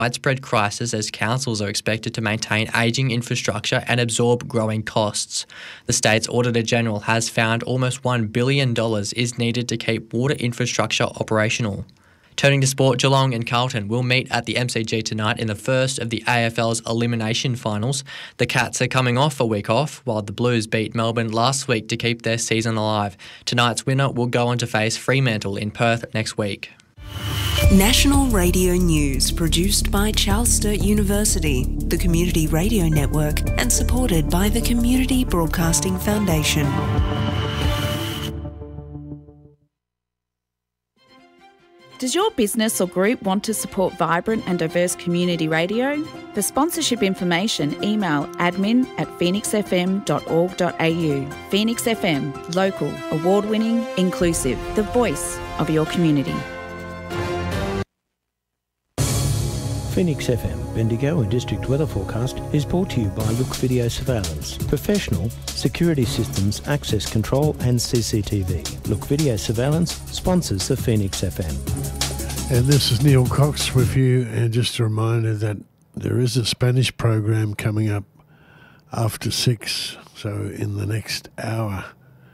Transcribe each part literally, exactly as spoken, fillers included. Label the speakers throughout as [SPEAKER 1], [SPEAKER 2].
[SPEAKER 1] widespread crisis as councils are expected to maintain ageing infrastructure and absorb growing costs. The state's Auditor General has found almost one billion dollars is needed to keep water infrastructure operational. Turning to sport, Geelong and Carlton will meet at the M C G tonight in the first of the A F L's elimination finals. The Cats are coming off a week off, while the Blues beat Melbourne last week to keep their season alive. Tonight's winner will go on to face Fremantle in Perth next week.
[SPEAKER 2] National Radio News, produced by Charles Sturt University, the Community Radio Network, and supported by the Community Broadcasting Foundation.
[SPEAKER 3] Does your business or group want to support vibrant and diverse community radio? For sponsorship information, email admin at phoenix f m dot org dot a u. Phoenix F M, local, award-winning, inclusive, the voice of your community.
[SPEAKER 4] Phoenix F M, Bendigo and District Weather Forecast is brought to you by Look Video Surveillance. Professional security systems, access control and C C T V. Look Video Surveillance sponsors the Phoenix F M.
[SPEAKER 5] And this is Neil Cox with you, and just a reminder that there is a Spanish program coming up after six, so in the next hour.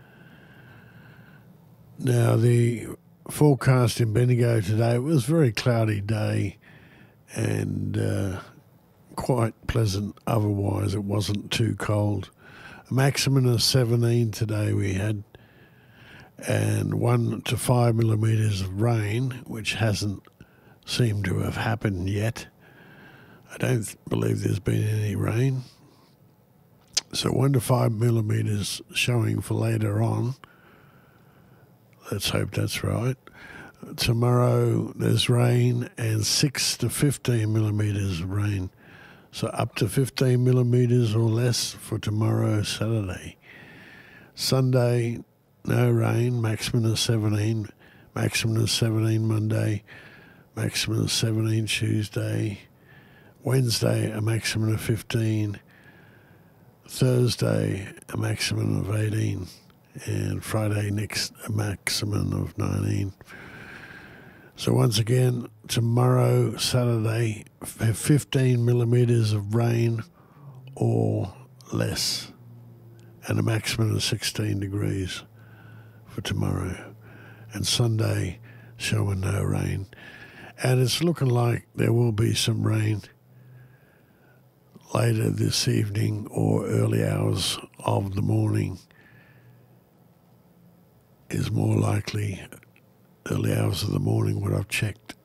[SPEAKER 5] Now, the forecast in Bendigo today, it was a very cloudy day and uh, quite pleasant otherwise. It wasn't too cold. A maximum of seventeen today we had, and one to five millimetres of rain, which hasn't seemed to have happened yet. I don't believe there's been any rain. So one to five millimetres showing for later on. Let's hope that's right. Tomorrow there's rain and six to fifteen millimetres of rain. So up to fifteen millimetres or less for tomorrow, Saturday. Sunday, no rain, maximum of seventeen. Maximum of seventeen Monday, maximum of seventeen Tuesday. Wednesday, a maximum of fifteen. Thursday, a maximum of eighteen. And Friday next, a maximum of nineteen. So once again, tomorrow, Saturday, fifteen millimetres of rain or less, and a maximum of sixteen degrees for tomorrow. And Sunday, showing no rain. And it's looking like there will be some rain later this evening or early hours of the morning is more likely. Early hours of the morning, what I've checked.